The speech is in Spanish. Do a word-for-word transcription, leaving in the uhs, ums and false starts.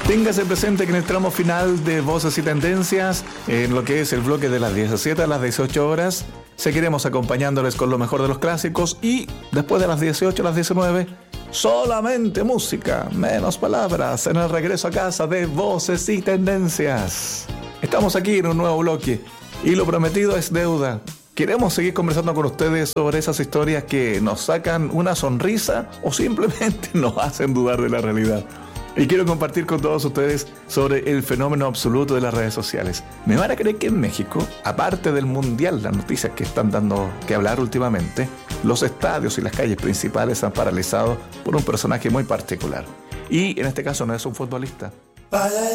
Téngase presente que en el tramo final de Voces y Tendencias, en lo que es el bloque de las diecisiete a las dieciocho horas, seguiremos acompañándoles con lo mejor de los clásicos y después de las dieciocho a las diecinueve, solamente música, menos palabras, en el regreso a casa de Voces y Tendencias. Estamos aquí en un nuevo bloque y lo prometido es deuda. Queremos seguir conversando con ustedes sobre esas historias que nos sacan una sonrisa o simplemente nos hacen dudar de la realidad. Y quiero compartir con todos ustedes sobre el fenómeno absoluto de las redes sociales. ¿Me van a creer que en México, aparte del mundial, las noticias que están dando que hablar últimamente, los estadios y las calles principales están paralizados por un personaje muy particular? Y en este caso no es un futbolista.